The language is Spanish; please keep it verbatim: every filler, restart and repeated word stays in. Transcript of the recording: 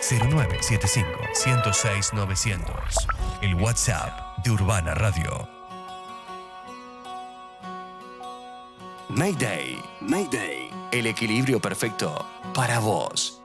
cero nueve siete cinco, uno cero seis, novecientos. El WhatsApp de Urbana Radio. Mayday, Mayday. El equilibrio perfecto para vos.